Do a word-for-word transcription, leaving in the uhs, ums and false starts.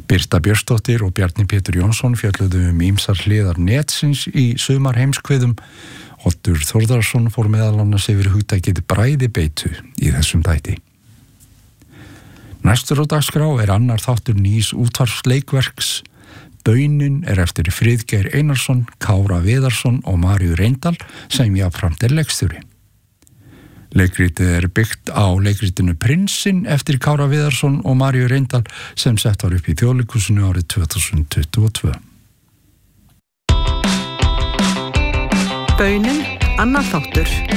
Birta Björnsdóttir og Bjarni Pétur Jónsson fjölluðu um ýmsar hliðar netsins í sumar heimskviðum. Oddur Þórðarson fór meðal annars yfir hugtakið bræðibeitu í þessum þætti. Næstur á dagskrá er annar þáttur nýs útvarpsleikverks. Baunin er eftir Friðgeir Einarsson, Kára Viðarsson og Maríu Reyndal sem jafnframt er leikstjóri. Leikritið er byggt á leikritinu Prinsinn eftir Kára Viðarsson og Maríu Reyndal sem sett var upp í Þjóðleikhúsinu árið tvö þúsund tuttugu og tvö. Baunin, annar þáttur.